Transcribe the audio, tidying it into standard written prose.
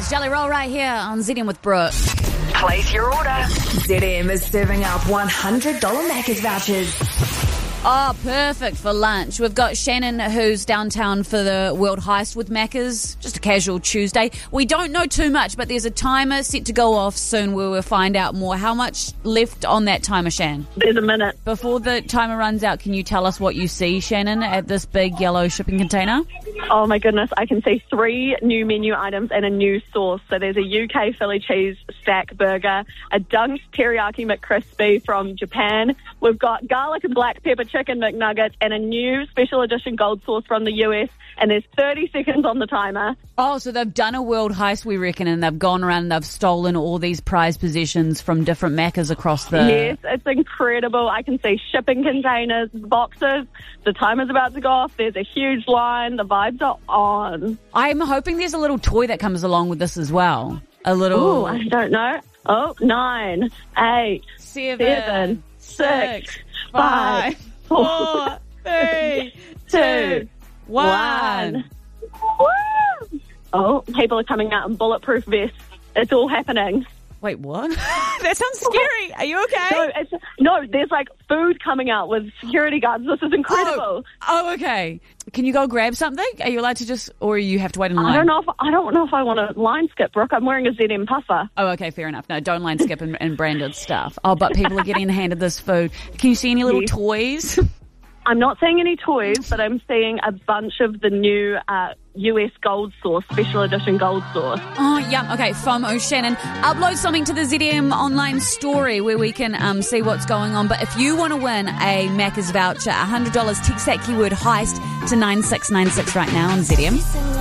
It's Jelly Roll right here on ZM with Brooke. Place your order. ZM is serving up $100 Macca's vouchers. Oh, perfect for lunch. We've got Shannon, who's downtown for the World Heist with Macca's. Just a casual Tuesday. We don't know too much, but there's a timer set to go off soon where we'll find out more. How much left on that timer, Shan? There's a minute. Before the timer runs out, can you tell us what you see, Shannon, at this big yellow shipping container? Oh my goodness, I can see 3 new menu items and a new sauce. So there's a UK Philly cheese stack burger, a dunked teriyaki McCrispy from Japan. We've got garlic and black pepper chicken McNuggets and a new special edition gold sauce from the US. And there's 30 seconds on the timer. Oh, so they've done a world heist, we reckon, and they've gone around and they've stolen all these prized possessions from different Maccas across the... Yes, it's incredible. I can see shipping containers, boxes. The timer's about to go off. There's a huge line. The vibes are on. I'm hoping there's a little toy that comes along with this as well. A little... Oh, I don't know. Oh, 9, 8, 7, 6, 5, 4, 3, 2, 1. Woo! Oh, people are coming out in bulletproof vests. It's all happening. Wait, what? That sounds scary. Are you okay? No, there's like food coming out with security guards. This is incredible. Oh, okay. Can you go grab something? Are you allowed to just, or you have to wait in line? I don't know if I want to line skip, Brooke. I'm wearing a ZM puffer. Oh, okay, fair enough. No, don't line skip and branded stuff. Oh, but people are getting handed this food. Can you see any little toys? I'm not seeing any toys, but I'm seeing a bunch of the new US gold sauce, special edition gold sauce. Oh, yeah. Okay, FOMO, Shannon. Upload something to the ZM online story where we can see what's going on. But if you want to win a Macca's voucher, $100, text that keyword heist to 9696 right now on ZM.